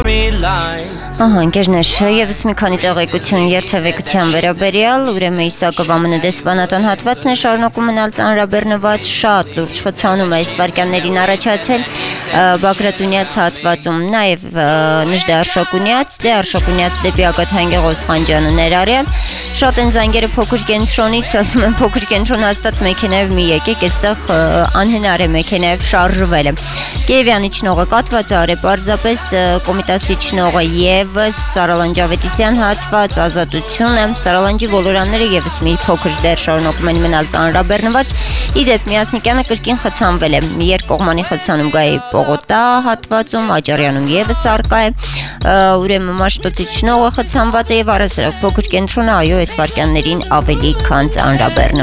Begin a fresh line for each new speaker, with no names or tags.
Ահա, ընկերներ, եւս մի քանի տեղեկություն երթևեկության վերաբերյալ, ուրեմն Իսակով ԱՄՆ դեսպանատան հատվածն է շարունակում մնալ ծանրաբեռնված, շատ լուրջ խցանում է այս վարքյաններին առաջացել Բագրատունյաց հատվածում, նաեւ Նժդե Արշակունյաց, դեպի Ակաթյան Գեղոս Խանջյանը ներառյալ, շատ են զանգերը փոքր կենտրոնից, ասում են փոքր կենտրոն հաստատ մեքենայով մի եկեք, այստեղ անհնար է մեքենայով շարժվելը։ Կիևյան իջնողը կատված արե պարզապես Կոմիտասի իջնողը եւս Սարալանջավետիսյան հատված ազատությունը Սարալանջի ոլորանները եւս մի փոքր դեռ շարունակում են մնալ ծանրաբեռնված իդեպ Միասնիկյանը կրկին խցանվել է երկկողմանի խցանում Գայի Պողոտա հատվածում Աճարյանում եւս արկա է ուրեմն Մաշտոցի իջնողը խցանված է եւ առասարակ փոքր կենտրոնը այո այս վարքյաններին ավելի քան ծանրաբեռնված